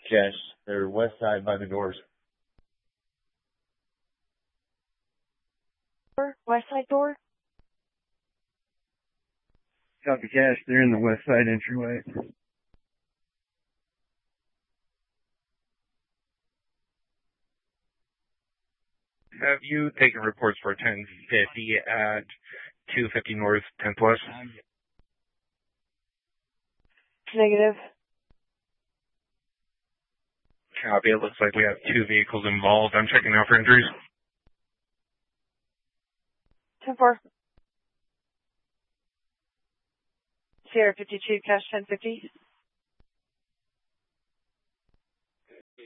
Cash. They're west side by the doors. West side door? Copy, Cash. They're in the west side entryway. Have you taken reports for 1050 at 250 North 10 Plus? Negative. Copy. It looks like we have 2 vehicles involved. I'm checking out for injuries. 10-4. Sierra 52, Cash 1050.